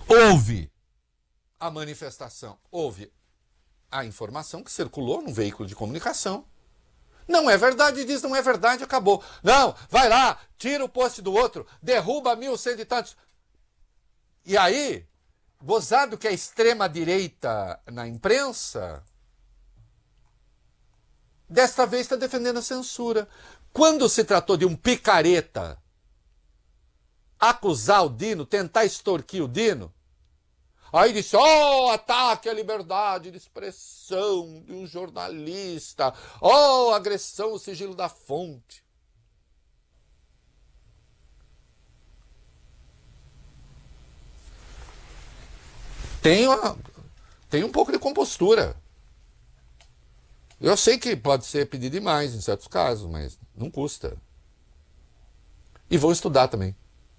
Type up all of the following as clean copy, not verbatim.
Houve a manifestação, houve a informação que circulou num veículo de comunicação. Não é verdade, diz não é verdade, acabou. Não, vai lá, tira o post do outro, derruba 1.100 e tantos. E aí, gozado que a extrema-direita na imprensa, desta vez está defendendo a censura. Quando se tratou de um picareta acusar o Dino, tentar extorquir o Dino, aí disse, ataque à liberdade de expressão de um jornalista, agressão ao sigilo da fonte. Tem um pouco de compostura. Eu sei que pode ser pedir demais em certos casos, mas não custa. E vou estudar também.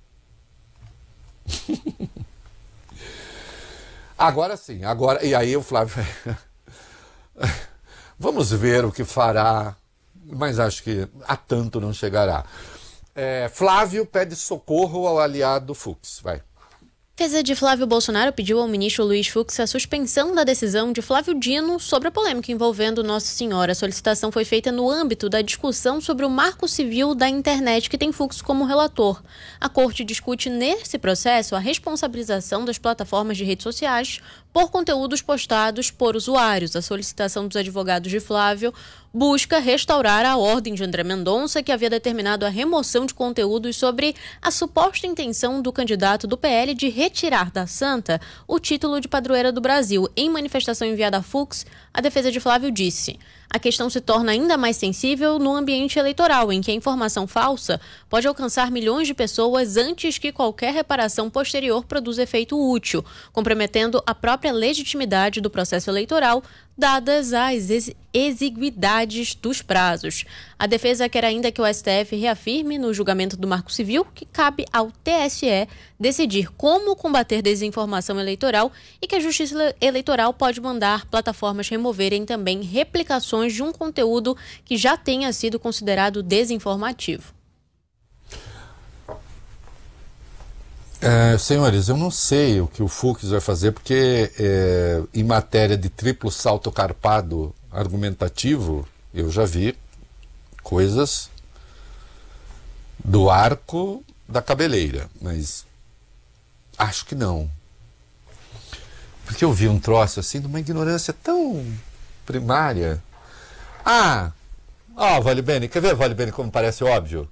Agora sim, e aí o Flávio... Vamos ver o que fará, mas acho que a tanto não chegará. Flávio pede socorro ao aliado Fux, vai. A defesa de Flávio Bolsonaro pediu ao ministro Luiz Fux a suspensão da decisão de Flávio Dino sobre a polêmica envolvendo Nossa Senhora. A solicitação foi feita no âmbito da discussão sobre o marco civil da internet, que tem Fux como relator. A corte discute nesse processo a responsabilização das plataformas de redes sociais por conteúdos postados por usuários. A solicitação dos advogados de Flávio busca restaurar a ordem de André Mendonça, que havia determinado a remoção de conteúdos sobre a suposta intenção do candidato do PL de retirar da Santa o título de padroeira do Brasil. Em manifestação enviada a Fux, a defesa de Flávio disse: a questão se torna ainda mais sensível no ambiente eleitoral, em que a informação falsa pode alcançar milhões de pessoas antes que qualquer reparação posterior produza efeito útil, comprometendo a própria legitimidade do processo eleitoral, dadas as exiguidades dos prazos. A defesa quer ainda que o STF reafirme no julgamento do Marco Civil que cabe ao TSE decidir como combater desinformação eleitoral e que a Justiça Eleitoral pode mandar plataformas removerem também replicações de um conteúdo que já tenha sido considerado desinformativo. Senhores, eu não sei o que o Fux vai fazer, porque em matéria de triplo salto carpado argumentativo, eu já vi coisas do arco da cabeleira, mas acho que não. Porque eu vi um troço assim, de uma ignorância tão primária. Vale Bene, quer ver, Vale Bene, como parece óbvio?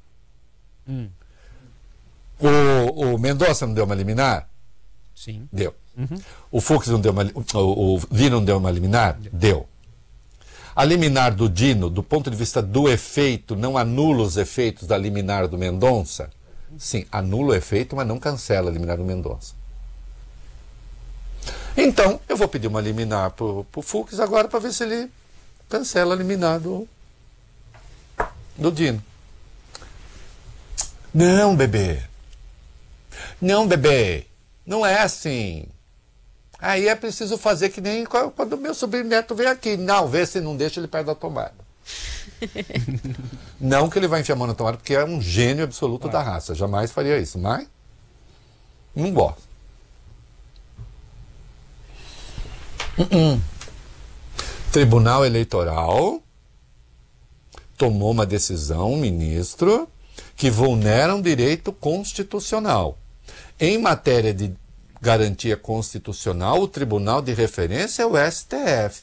O Mendonça não deu uma liminar? Sim. Deu. Uhum. O Fux não deu o Dino não deu uma liminar? Deu. A liminar do Dino, do ponto de vista do efeito, não anula os efeitos da liminar do Mendonça? Sim, anula o efeito, mas não cancela a liminar do Mendonça. Então, eu vou pedir uma liminar pro Fux agora para ver se ele cancela a liminar do Dino. Não, bebê. Não é assim. Aí é preciso fazer que nem quando o meu sobrinho neto vem aqui. Não, vê se não deixa ele perto da tomada. Não que ele vai enfiar a mão na tomada, porque é um gênio absoluto da raça. Jamais faria isso, mas não gosto. Tribunal Eleitoral tomou uma decisão, ministro, que vulnera um direito constitucional. Em matéria de garantia constitucional, o tribunal de referência é o STF.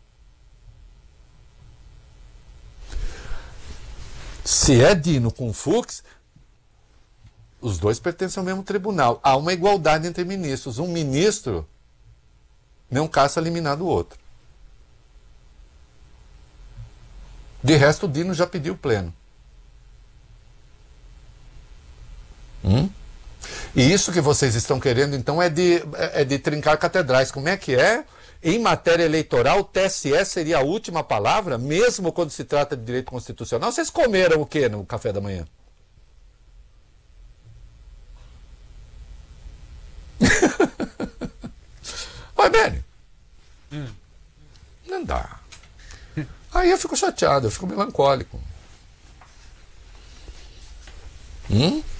Se é Dino com Fux, os dois pertencem ao mesmo tribunal. Há uma igualdade entre ministros. Um ministro não caça liminar do outro. De resto, o Dino já pediu pleno. E isso que vocês estão querendo, então, é de trincar catedrais. Como é que é? Em matéria eleitoral, o TSE seria a última palavra, mesmo quando se trata de direito constitucional? Vocês comeram o quê no café da manhã? Vai, Beni. Não dá. Aí eu fico chateado, eu fico melancólico.